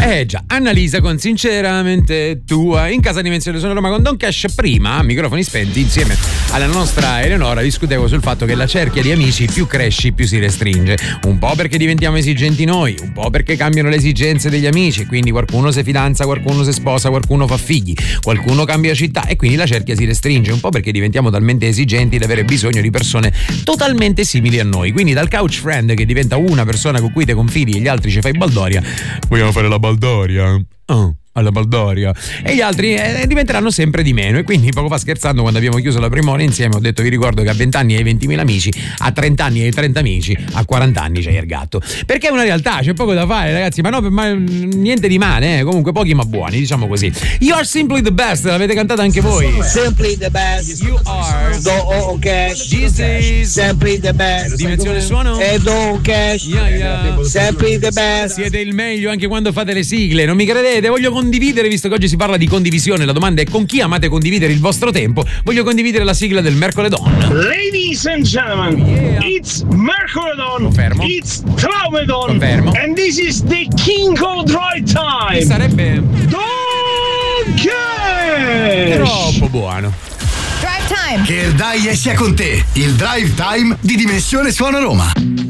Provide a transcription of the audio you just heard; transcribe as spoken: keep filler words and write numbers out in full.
Eh già, Annalisa con Sinceramente Tua in casa Dimensione Suono Roma con Don Cash. Prima, a microfoni spenti, insieme alla nostra Eleonora discutevo sul fatto che la cerchia di amici più cresci più si restringe, un po' perché diventiamo esigenti noi, un po' perché cambiano le esigenze degli amici, quindi qualcuno si fidanza, qualcuno si sposa, qualcuno fa figli, qualcuno cambia città e quindi la cerchia si restringe, un po' perché diventiamo talmente esigenti da avere bisogno di persone totalmente simili a noi, quindi dal couch friend che diventa una persona con cui te confidi e gli altri ci fai baldoria, vogliamo fare la baldoria? Oh. Alla baldoria, e gli altri eh, diventeranno sempre di meno. E quindi poco fa, scherzando, quando abbiamo chiuso la prima ora insieme, ho detto: vi ricordo che a venti anni hai ventimila amici, a trenta anni hai trenta amici, a quaranta anni c'hai il gatto, perché è una realtà, c'è poco da fare, ragazzi, ma no, ma niente di male, eh. Comunque pochi ma buoni, diciamo così. You are simply the best, l'avete cantata anche voi. Simply the best. You are Don Cash. This is Simply the best. Dimensione Suono e Don Cash. Yeah, yeah. Simply the best. Siete il meglio anche quando fate le sigle, non mi credete? Voglio condividere, visto che oggi si parla di condivisione, la domanda è: con chi amate condividere il vostro tempo? Voglio condividere la sigla del Mercoledon. Ladies and gentlemen, yeah. It's Mercoledon. Confermo. It's Traumedon. Confermo. And this is the King of Drive Time. Che sarebbe Don Cash. troppo buono. Drive Time. Che il dai sia con te. Il Drive Time di Dimensione Suono Roma.